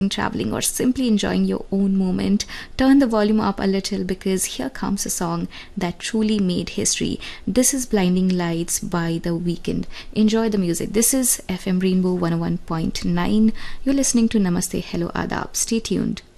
traveling, or simply enjoying your own moment, turn the volume up a little because here comes a song that truly made history. This is Blinding Lights by The Weeknd. Enjoy the music. This is FM Rainbow 101.9. You're listening to Namaste, Hello, Adab. Stay tuned.